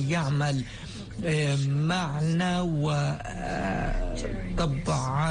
يعمل معنا. وطبعا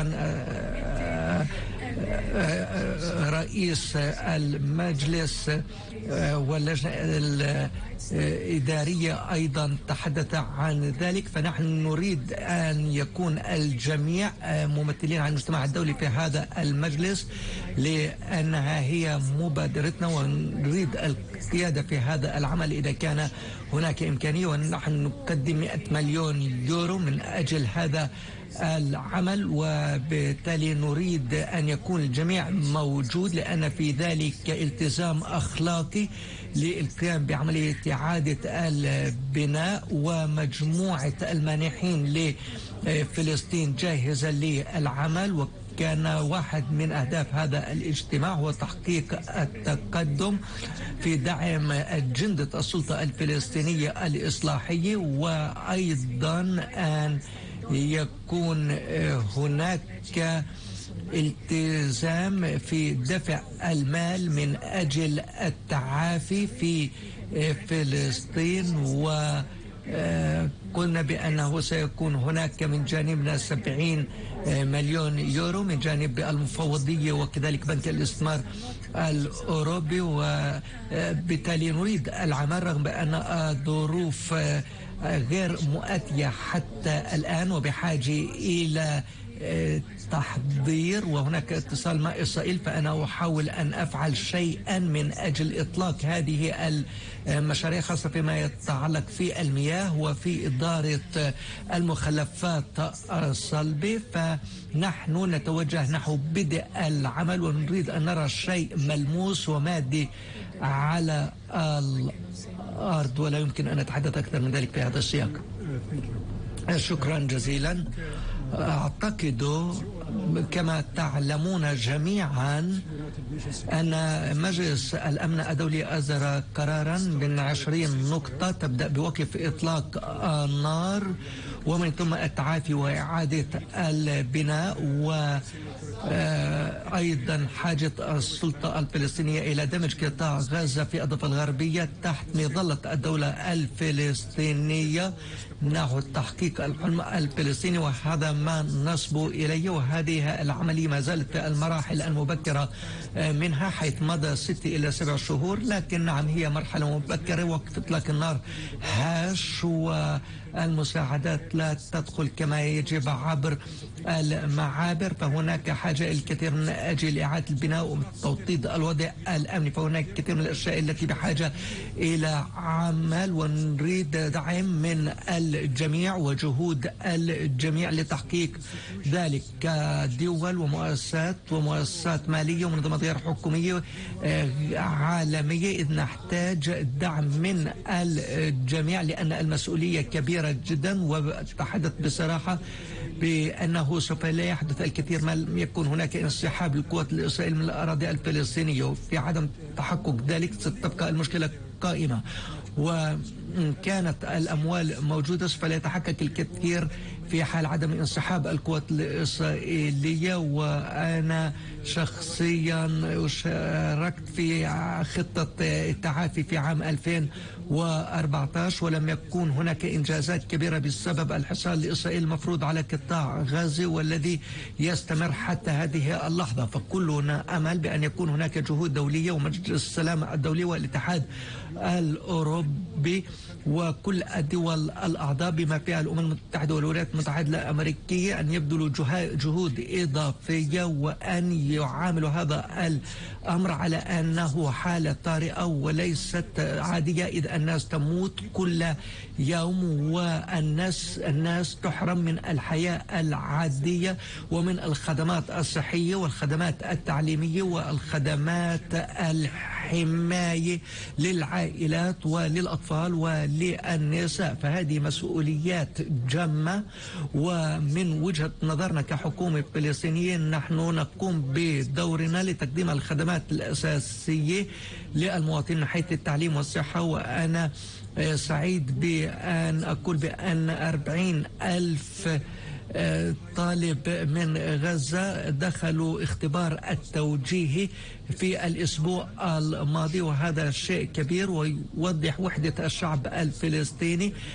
رئيس المجلس واللجنة الإدارية أيضا تحدث عن ذلك. فنحن نريد أن يكون الجميع ممثلين عن المجتمع الدولي في هذا المجلس، لأنها هي مبادرتنا، ونريد القيادة في هذا العمل إذا كان هناك إمكانية. ونحن نقدم 100 مليون يورو من أجل هذا العمل، وبالتالي نريد أن يكون الجميع موجود، لأن في ذلك التزام أخلاقي للقيام بعملية إعادة البناء. ومجموعة المانحين لفلسطين جاهزة للعمل، وكان واحد من أهداف هذا الاجتماع هو تحقيق التقدم في دعم أجندة السلطة الفلسطينية الإصلاحية، وأيضا أن يكون هناك التزام في دفع المال من أجل التعافي في فلسطين. وقلنا بأنه سيكون هناك من جانبنا 70 مليون يورو من جانب المفوضية وكذلك بنك الاستثمار الأوروبي. وبالتالي نريد العمل رغم بأن الظروف غير مؤاتية حتى الآن وبحاجة إلى تحضير، وهناك اتصال مع إسرائيل. فأنا أحاول أن أفعل شيئا من أجل إطلاق هذه المشاريع، خاصة فيما يتعلق في المياه وفي إدارة المخلفات الصلبة. فنحن نتوجه نحو بدء العمل، ونريد أن نرى شيء ملموس ومادي على الأرض، ولا يمكن أن نتحدث أكثر من ذلك في هذا السياق. شكرا جزيلا. أعتقد كما تعلمون جميعا أن مجلس الأمن الدولي أصدر قرارا من 20 نقطة تبدأ بوقف إطلاق النار، ومن ثم التعافي وإعادة البناء، وأيضا حاجة السلطة الفلسطينية إلى دمج قطاع غزة في الضفة الغربية تحت مظلة الدولة الفلسطينية نحو تحقيق الحلم الفلسطيني، وهذا ما نصبو إليه. وهذه العملية ما زالت في المراحل المبكرة منها، حيث مضى 6 إلى 7 شهور، لكن نعم هي مرحلة مبكرة. وقت إطلاق النار هاش، والمساعدات لا تدخل كما يجب عبر المعابر. فهناك حاجة الكثير من أجل إعادة البناء وتوطيد الوضع الأمني. فهناك كثير من الأشياء التي بحاجة إلى عمل، ونريد دعم من الجميع وجهود الجميع لتحقيق ذلك، كدول ومؤسسات مالية ومنظمات غير حكومية عالمية، إذ نحتاج دعم من الجميع لأن المسؤولية كبيرة جدا. وأتحدث بصراحة بأنه سوف لا يحدث الكثير ما لم يكن هناك انسحاب للقوات الإسرائيلية من الأراضي الفلسطينية، وفي عدم تحقق ذلك ستبقى المشكلة قائمة. وإن كانت الأموال موجودة فلا يتحقق الكثير في حال عدم انسحاب القوات الإسرائيلية. وأنا شخصيا شاركت في خطة التعافي في عام 2014 ولم يكن هناك إنجازات كبيرة بسبب الحصار الإسرائيلي المفروض على قطاع غزة والذي يستمر حتى هذه اللحظة. فكلنا أمل بأن يكون هناك جهود دولية ومجلس السلام الدولي والاتحاد الأوروبي وكل الدول الأعضاء بما فيها الأمم المتحدة والولايات المتحدة الأمريكية أن يبذلوا جهود إضافية وأن يعاملوا هذا الأمر على أنه حالة طارئة وليست عادية، إذ الناس تموت كل يوم والناس تحرم من الحياة العادية ومن الخدمات الصحية والخدمات التعليمية والخدمات الحماية للعائلات وللأطفال وللنساء. فهذه مسؤوليات جمة، ومن وجهة نظرنا كحكومة فلسطينية نحن نقوم بدورنا لتقديم الخدمات الأساسية للمواطنين من حيث التعليم والصحة. وأنا سعيد بأن أقول بأن 40,000 طالب من غزة دخلوا اختبار التوجيهي في الأسبوع الماضي، وهذا شيء كبير ويوضح وحدة الشعب الفلسطيني.